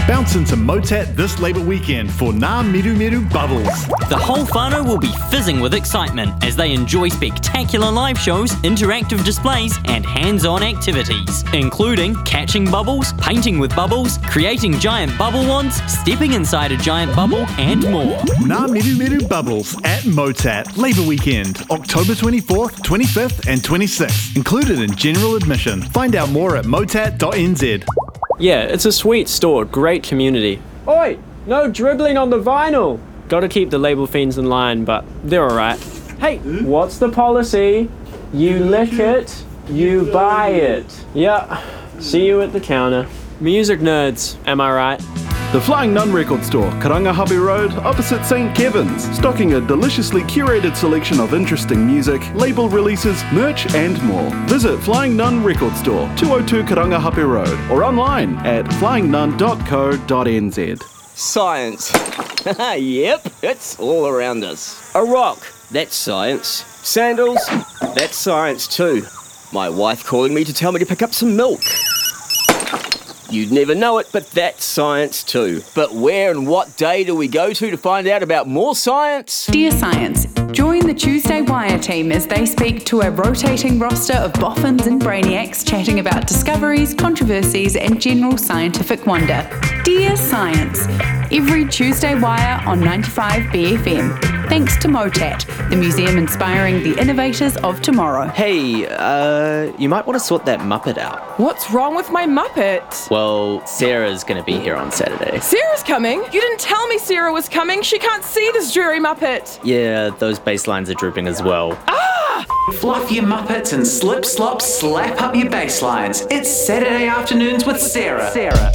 Bounce into Motat this Labour weekend for Ngā Miru Miru Bubbles. The whole whānau will be fizzing with excitement as they enjoy spectacular live shows, interactive displays and hands-on activities, including catching bubbles, painting with bubbles, creating giant bubble wands, stepping inside a giant bubble and more. Ngā Miru Miru Bubbles at Motat Labour weekend, October 24th, 25th and 26th. Included in general admission. Find out more at motat.nz. Yeah, it's a sweet store, great community. Oi, no dribbling on the vinyl. Gotta keep the label fiends in line, but they're alright. Hey, what's the policy? You lick it, you buy it. Yeah, see you at the counter. Music nerds, am I right? The Flying Nun Record Store, Karangahape Road, opposite St. Kevin's, stocking a deliciously curated selection of interesting music, label releases, merch and more. Visit Flying Nun Record Store, 202 Karangahape Road, or online at flyingnun.co.nz. Science. Yep, it's all around us. A rock, that's science. Sandals, that's science too. My wife calling me to tell me to pick up some milk. You'd never know it, but that's science too. But where and what day do we go to find out about more science? Dear Science, join the Tuesday Wire team as they speak to a rotating roster of boffins and brainiacs chatting about discoveries, controversies and general scientific wonder. Dear Science, every Tuesday Wire on 95 BFM. Thanks to Motat, the museum inspiring the innovators of tomorrow. Hey, you might want to sort that Muppet out. What's wrong with my Muppet? Well, Sarah's going to be here on Saturday. Sarah's coming? You didn't tell me Sarah was coming. She can't see this dreary Muppet. Yeah, those bass lines are drooping as well. Ah! Fluff your Muppets and slip, slop, slap up your bass lines. It's Saturday Afternoons with Sarah.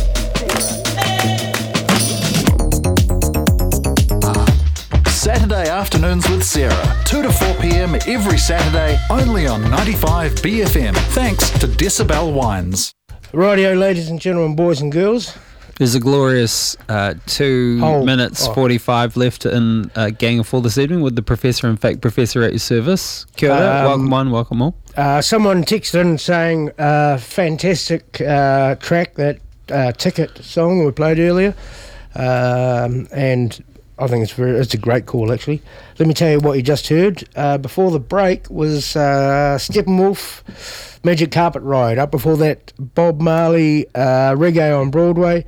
Saturday Afternoons with Sarah, 2 to 4 p.m. every Saturday, only on 95 BFM. Thanks to Decibel Wines. Rightio, ladies and gentlemen, boys and girls. There's a glorious 2 minutes 45 left in Gang of Four this evening with the Professor. In fact, Professor at your service. Kia ora, welcome one, welcome all. Someone texted in saying, fantastic track, that Ticket song we played earlier. And I think it's a great call, actually. Let me tell you what you just heard. Before the break was Steppenwolf, Magic Carpet Ride. Up before that, Bob Marley, Reggae on Broadway,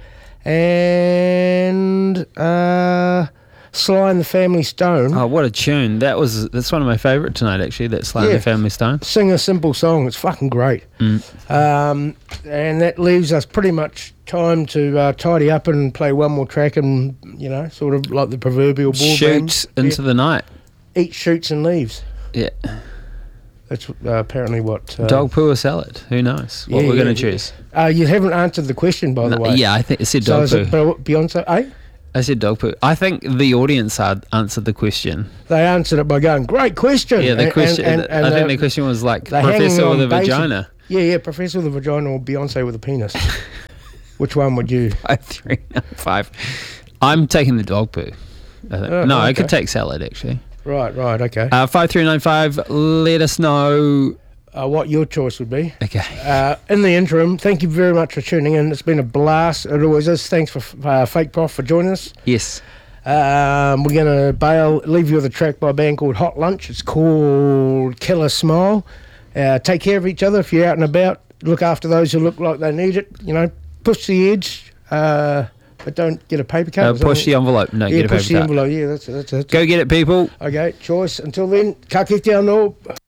and Sly and the Family Stone. Oh, what a tune. That's one of my favourite tonight, actually, that Sly and the Family Stone. Sing a simple song. It's fucking great. And that leaves us pretty much time to tidy up and play one more track and, sort of like the proverbial board Shoot into the night. Eat, shoots and leaves. Yeah. That's apparently what... dog poo or salad? Who knows what we're going to choose. You haven't answered the question, by the way. Yeah, I think it said dog poo. So Beyonce, eh? I said dog poo. I think the audience answered the question. They answered it by going, great question. Yeah, the question. And I think the question was like, Professor with a vagina. Yeah, Professor with a vagina or Beyonce with a penis. Which one would you? 5. I'm taking the dog poo. I could take salad, actually. Right, okay. 5395, let us know what your choice would be. Okay. In the interim, thank you very much for tuning in. It's been a blast. It always is. Thanks for Fake Prof for joining us. Yes. We're going to leave you with a track by a band called Hot Lunch. It's called Killer Smile. Take care of each other if you're out and about. Look after those who look like they need it. Push the edge. But don't get a paper cut. Push the envelope. No, get a paper cut. Push the envelope. Yeah, that's it. Go get it, people. Okay, choice. Until then, ka kite anō.